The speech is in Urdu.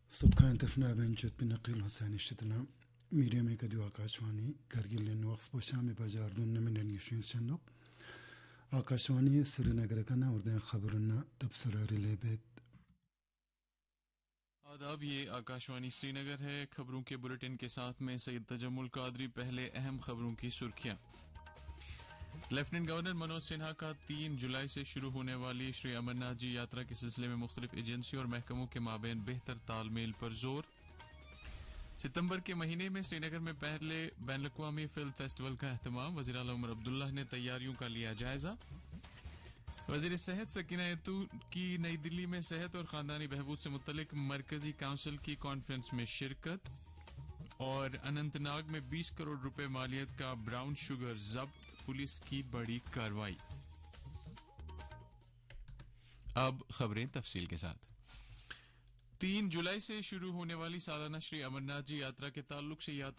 صدقان تفنا بنجت بنقيل حسين اشتنا ميريم كدو آکاشوانی کرگل وقت بوشام بازار دون من نگشین شنو آکاشوانی سرینگر کنا اردن خبرنا تبصرہ ریلیبت. آداب، یہ آکاشوانی سری نگر ہے. خبروں کے بلٹن کے ساتھ میں سید تجمل قادری. پہلے اہم خبروں کی سرخیاں. لیفٹننٹ گورنر منوج سنہا کا 3 جولائی سے شروع ہونے والی شری امرناتھ جی یاترا کے سلسلے میں مختلف ایجنسیوں اور محکموں کے مابین بہتر تال میل پر زور. ستمبر کے مہینے میں سری نگر میں پہلے بین الاقوامی فلم فیسٹیول کا اہتمام. وزیر اعلی عمر عبداللہ نے تیاریوں کا لیا جائزہ. وزیر صحت سکینہ ایتو کی نئی دلی میں صحت اور خاندانی بہبود سے متعلق مرکزی کونسل کی کانفرنس میں شرکت. اور اننت ناگ میں 20 کروڑ روپے مالیت کا براؤن شوگر ضبط. پولیس کی بڑی کارروائی. اب خبریں تفصیل کے ساتھ. 3 جولائی سے شروع ہونے والی سالانہ شری امرناتھ جی یاترا کے تعلق سے